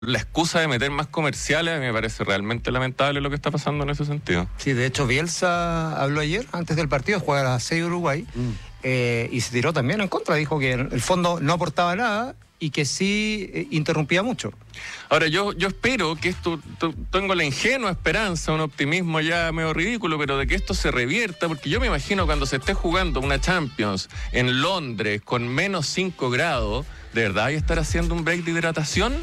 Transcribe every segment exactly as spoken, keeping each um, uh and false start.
la excusa de meter más comerciales, a mí me parece realmente lamentable lo que está pasando en ese sentido. Sí, de hecho Bielsa habló ayer, antes del partido, juega a las seis de Uruguay, mm. eh, y se tiró también en contra, dijo que en el fondo no aportaba nada y que sí eh, interrumpía mucho. Ahora, yo, yo espero que esto, t- tengo la ingenua esperanza, un optimismo ya medio ridículo, pero de que esto se revierta, porque yo me imagino cuando se esté jugando una Champions en Londres con menos cinco grados, ¿de verdad hay que estar haciendo un break de hidratación?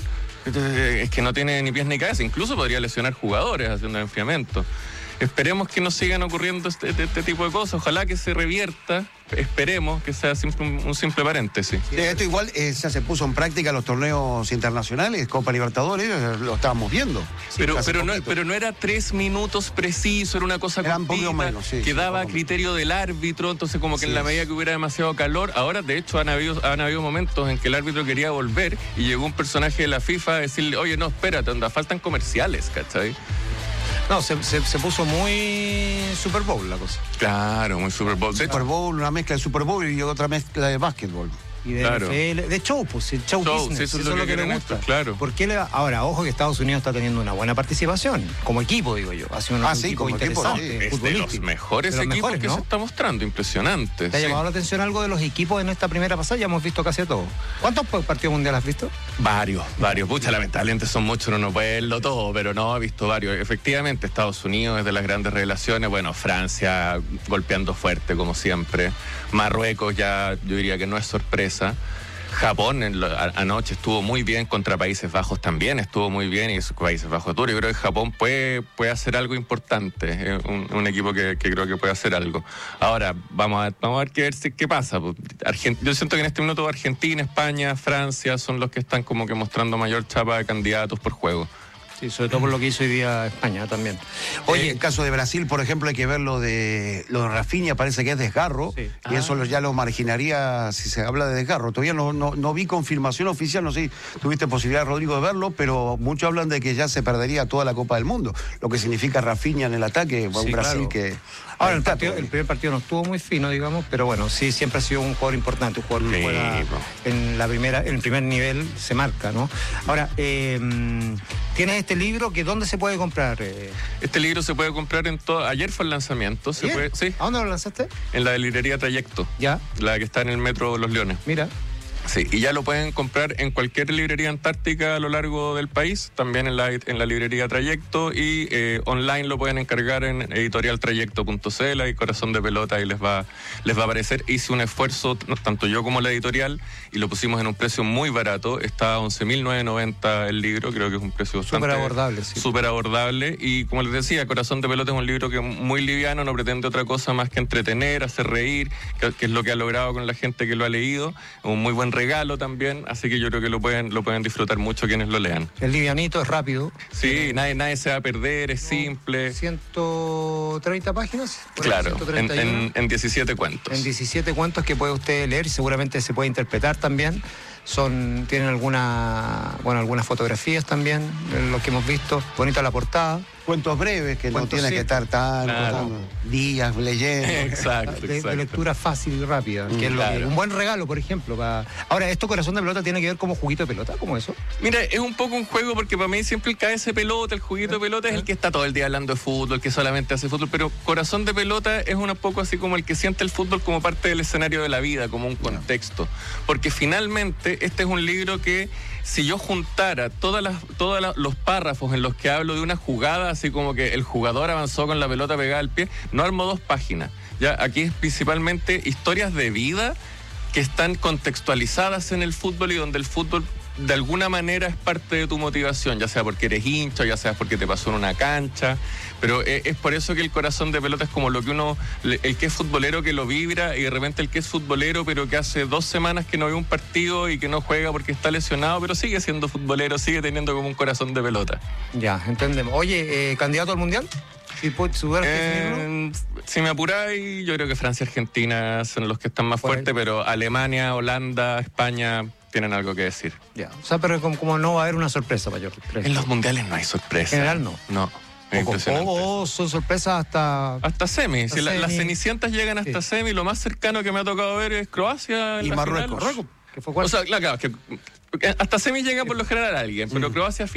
Es que no tiene ni pies ni cabeza, incluso podría lesionar jugadores haciendo enfriamiento. Esperemos que no sigan ocurriendo este, este, este tipo de cosas, ojalá que se revierta, esperemos que sea simple, un, un simple paréntesis. Sí, esto igual eh, ya se puso en práctica los torneos internacionales, Copa Libertadores, lo estábamos viendo. Sí, pero, pero, no, pero no era tres minutos precisos, era una cosa Eran poco menos, sí, que sí, daba a criterio del árbitro, entonces como que sí, en la medida que hubiera demasiado calor, ahora de hecho han habido, han habido momentos en que el árbitro quería volver y llegó un personaje de la FIFA a decirle, oye, no, espérate, onda, faltan comerciales, ¿cachai? No, se, se, se puso muy Super Bowl la cosa. Claro, muy Super Bowl. Super Bowl, una mezcla de Super Bowl y otra mezcla de básquetbol. Y de claro. N F L, de show, pues, el show, show business, sí, eso, eso es lo que, que le gusta. Esto, claro. ¿Por qué le va? Ahora, ojo que Estados Unidos está teniendo una buena participación, como equipo, digo yo. Ha sido un ah, equipo sí, como interesante, equipo, sí. Es de los mejores de los equipos mejores, que ¿no? se está mostrando, impresionante. ¿Te ha sí. llamado la atención algo de los equipos en esta primera pasada? Ya hemos visto casi todo. ¿Cuántos partidos mundiales has visto? Varios, varios. Pucha, lamentablemente son muchos, uno no puede verlo todo, pero no, he visto varios. Efectivamente, Estados Unidos es de las grandes revelaciones. Bueno, Francia golpeando fuerte, como siempre. Marruecos ya, yo diría que no es sorpresa. Japón en lo, a, anoche estuvo muy bien contra Países Bajos también, estuvo muy bien y esos Países Bajos duro. Yo creo que Japón puede, puede hacer algo importante, es un, un equipo que, que creo que puede hacer algo. Ahora, vamos a, vamos a ver qué, ver si, qué pasa. Argent, yo siento que en este minuto Argentina, España, Francia son los que están como que mostrando mayor chapa de candidatos por juego. Sí, sobre todo por lo que hizo hoy día España también. Oye, en el caso de Brasil, por ejemplo, hay que ver lo de, lo de Rafinha, parece que es desgarro, sí. y ah. eso lo, ya lo marginaría si se habla de desgarro. Todavía no, no, no vi confirmación oficial, no sé si tuviste posibilidad, Rodrigo, de verlo, pero muchos hablan de que ya se perdería toda la Copa del Mundo, lo que significa Rafinha en el ataque, sí, un Brasil claro. que... Ahora, el, partido, el primer partido no estuvo muy fino, digamos, pero bueno, sí, siempre ha sido un jugador importante, un jugador que juega en la primera, en el primer nivel se marca, ¿no? Ahora, eh, tienes este libro, que ¿dónde se puede comprar? Eh? Este libro se puede comprar en todo. Ayer fue el lanzamiento. Se puede, sí. ¿A dónde lo lanzaste? En la librería Trayecto. Ya. La que está en el metro Los Leones. Mira. Sí, y ya lo pueden comprar en cualquier librería antártica a lo largo del país, también en la, en la librería Trayecto, y eh, online lo pueden encargar en editorial trayecto punto c l y Corazón de Pelota, y les va, les va a aparecer. Hice un esfuerzo, tanto yo como la editorial, y lo pusimos en un precio muy barato, está a once mil novecientos noventa el libro, creo que es un precio bastante... Súper abordable, sí. Súper abordable, y como les decía, Corazón de Pelota es un libro que es muy liviano, no pretende otra cosa más que entretener, hacer reír, que, que es lo que ha logrado con la gente que lo ha leído, un muy buen regalo también, así que yo creo que lo pueden lo pueden disfrutar mucho quienes lo lean. Es livianito, es rápido. Sí, eh, nadie, nadie se va a perder, es simple. ciento treinta páginas. Claro, en, en, en diecisiete cuentos. En diecisiete cuentos que puede usted leer y seguramente se puede interpretar también. Son, tienen alguna, bueno, algunas fotografías también, lo que hemos visto, bonita la portada. Cuentos breves, que Cuentos no tiene sí. que estar tan, claro. tan días leyendo. Exacto, de, exacto. de lectura fácil y rápida, mm, que es lo claro. que, un buen regalo, por ejemplo. Para... Ahora, ¿esto Corazón de Pelota tiene que ver como juguito de pelota? ¿Cómo eso? Mira, es un poco un juego porque para mí siempre el K S pelota, el juguito de pelota es el que está todo el día hablando de fútbol, que solamente hace fútbol, pero Corazón de Pelota es un poco así como el que siente el fútbol como parte del escenario de la vida, como un contexto. Porque finalmente este es un libro que si yo juntara todas las, todos los párrafos en los que hablo de una jugada, así como que el jugador avanzó con la pelota pegada al pie, no armo dos páginas. Ya aquí es principalmente historias de vida que están contextualizadas en el fútbol y donde el fútbol de alguna manera es parte de tu motivación, ya sea porque eres hincha, ya sea porque te pasó en una cancha, pero es, es por eso que el Corazón de Pelota es como lo que uno, el que es futbolero que lo vibra, y de repente el que es futbolero pero que hace dos semanas que no ve un partido y que no juega porque está lesionado, pero sigue siendo futbolero, sigue teniendo como un corazón de pelota. Ya, entendemos. Oye, eh, ¿candidato al Mundial? ¿Si, eh, si me apuráis, yo creo que Francia y Argentina son los que están más fuertes, pero Alemania, Holanda, España tienen algo que decir. Ya, o sea, pero como, como no va a haber una sorpresa mayor. En los mundiales no hay sorpresa. En general no. No. O, o son sorpresas hasta... Hasta semi. Hasta si la, semi. Las cenicientas llegan hasta sí. semi, lo más cercano que me ha tocado ver es Croacia. Y Marruecos. Marruecos. Que fue o sea, claro, que Hasta semi llega por lo general alguien, pero Croacia